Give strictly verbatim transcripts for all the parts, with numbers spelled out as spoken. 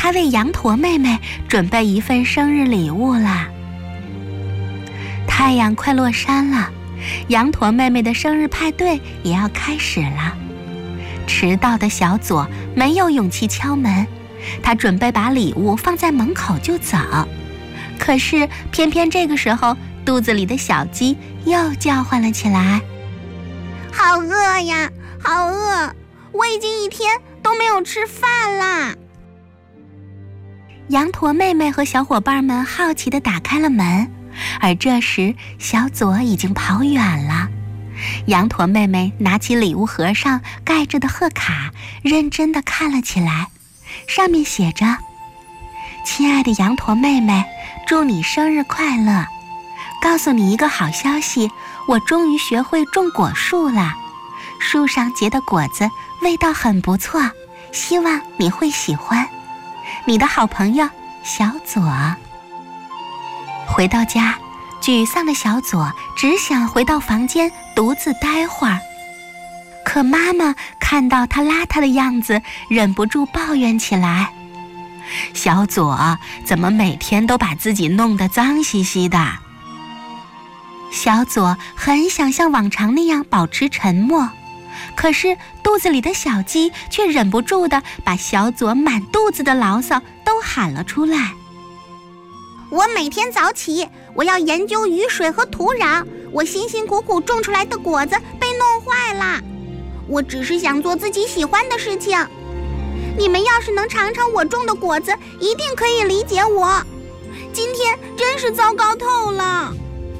他为羊驼妹妹准备一份生日礼物了。太阳快落山了，羊驼妹妹的生日派对也要开始了。迟到的小左没有勇气敲门，他准备把礼物放在门口就走。可是偏偏这个时候，肚子里的小鸡又叫唤了起来。 好饿呀，好饿，我已经一天都没有吃饭啦。 羊驼妹妹和小伙伴们好奇地打开了门，而这时小左已经跑远了。羊驼妹妹拿起礼物盒上盖着的贺卡，认真地看了起来，上面写着：亲爱的羊驼妹妹，祝你生日快乐！告诉你一个好消息，我终于学会种果树了。树上结的果子味道很不错，希望你会喜欢。你的好朋友小左。回到家，沮丧的小左只想回到房间独自待会儿。可妈妈看到他邋遢的样子，忍不住抱怨起来：小左怎么每天都把自己弄得脏兮兮的？小左很想像往常那样保持沉默，可是肚子里的小鸡却忍不住地把小左满肚子的牢骚都喊了出来。 我每天早起，我要研究雨水和土壤，我辛辛苦苦种出来的果子被弄坏了。我只是想做自己喜欢的事情。你们要是能尝尝我种的果子，一定可以理解我。今天真是糟糕透了。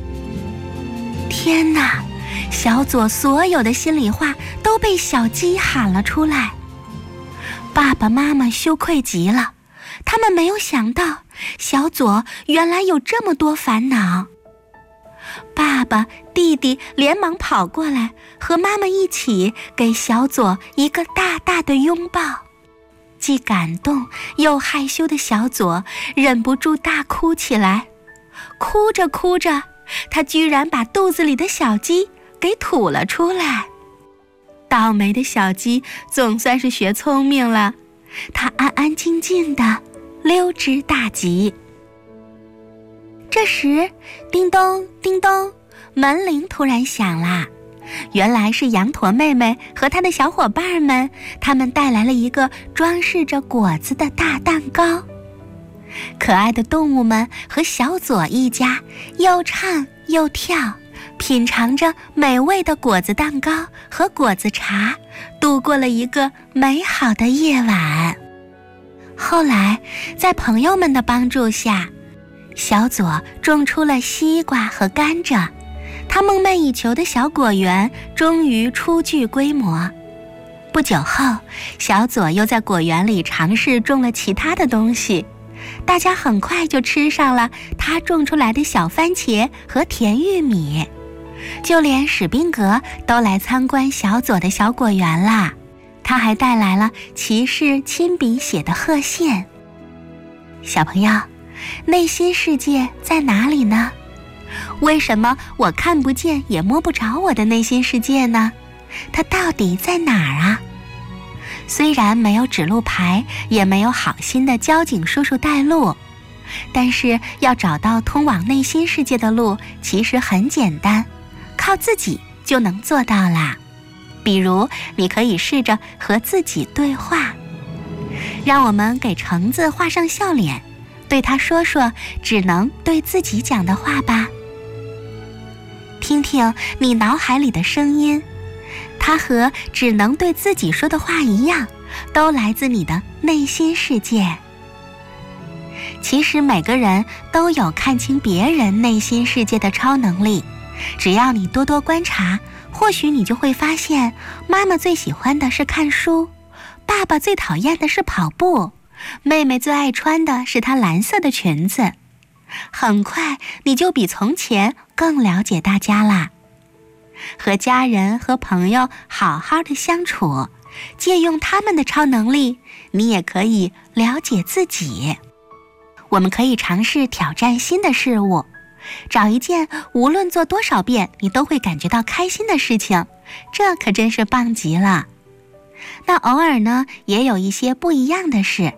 天哪，小左所有的心里话都被小鸡喊了出来。爸爸妈妈羞愧极了，他们没有想到小左原来有这么多烦恼。爸爸、弟弟连忙跑过来，和妈妈一起给小左一个大大的拥抱。既感动又害羞的小左忍不住大哭起来。哭着哭着，他居然把肚子里的小鸡给吐了出来。倒霉的小鸡总算是学聪明了，它安安静静地溜之大吉。这时，叮咚叮咚，门铃突然响啦。原来是羊驼妹妹和她的小伙伴们，他们带来了一个装饰着果子的大蛋糕。可爱的动物们和小左一家又唱又跳，品尝着美味的果子蛋糕和果子茶，度过了一个美好的夜晚。后来，在朋友们的帮助下，小左种出了西瓜和甘蔗，他梦寐以求的小果园终于初具规模。不久后，小左又在果园里尝试种了其他的东西，大家很快就吃上了他种出来的小番茄和甜玉米。就连史宾格都来参观小左的小果园啦，他还带来了骑士亲笔写的贺信。小朋友，内心世界在哪里呢？为什么我看不见也摸不着我的内心世界呢？它到底在哪儿啊？虽然没有指路牌，也没有好心的交警叔叔带路，但是要找到通往内心世界的路其实很简单，靠自己就能做到啦。比如你可以试着和自己对话。让我们给橙子画上笑脸，对他说说只能对自己讲的话吧。听听你脑海里的声音，它和只能对自己说的话一样，都来自你的内心世界。其实每个人都有看清别人内心世界的超能力，只要你多多观察，或许你就会发现，妈妈最喜欢的是看书，爸爸最讨厌的是跑步，妹妹最爱穿的是她蓝色的裙子。很快你就比从前更了解大家啦。和家人和朋友好好的相处，借用他们的超能力，你也可以了解自己。我们可以尝试挑战新的事物，找一件无论做多少遍你都会感觉到开心的事情，这可真是棒极了。那偶尔呢，也有一些不一样的事，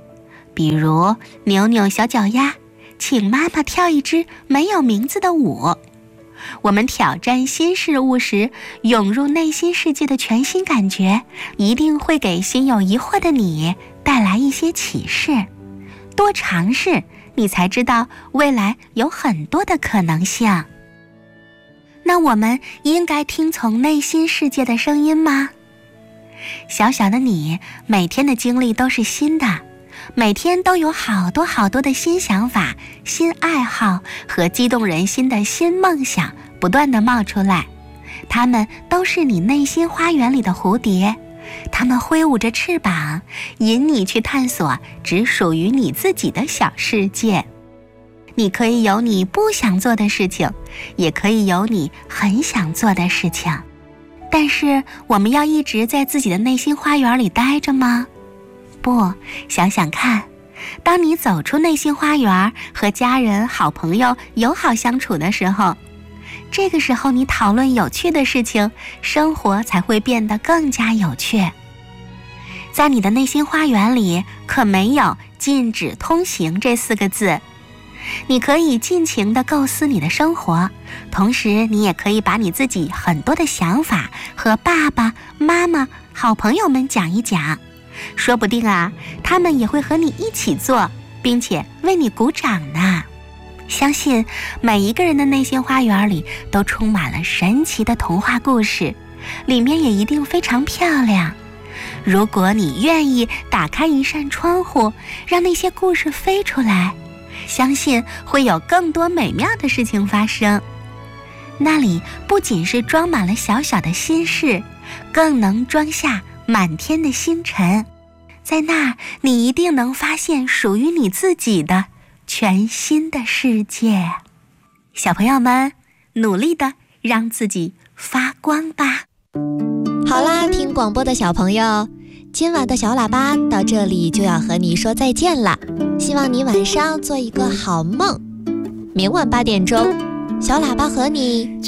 比如扭扭小脚丫，请妈妈跳一支没有名字的舞。我们挑战新事物时，涌入内心世界的全新感觉，一定会给心有疑惑的你带来一些启示。多尝试，你才知道未来有很多的可能性。那我们应该听从内心世界的声音吗？小小的你，每天的经历都是新的，每天都有好多好多的新想法、新爱好和激动人心的新梦想不断地冒出来。它们都是你内心花园里的蝴蝶，它们挥舞着翅膀，引你去探索只属于你自己的小世界。你可以有你不想做的事情，也可以有你很想做的事情。但是我们要一直在自己的内心花园里待着吗？不，想想看，当你走出内心花园，和家人、好朋友友好相处的时候，这个时候你讨论有趣的事情，生活才会变得更加有趣。在你的内心花园里，可没有禁止通行这四个字。你可以尽情地构思你的生活，同时你也可以把你自己很多的想法和爸爸妈妈好朋友们讲一讲，说不定啊，他们也会和你一起做，并且为你鼓掌呢。相信每一个人的内心花园里都充满了神奇的童话故事，里面也一定非常漂亮。如果你愿意打开一扇窗户，让那些故事飞出来，相信会有更多美妙的事情发生。那里不仅是装满了小小的心事，更能装下满天的星辰。在那儿，你一定能发现属于你自己的全新的世界。小朋友们，努力的让自己发光吧。 好啦，听广播的小朋友，今晚的小喇叭到这里就要和你说再见了。希望你晚上做一个好梦。明晚八点钟，小喇叭和你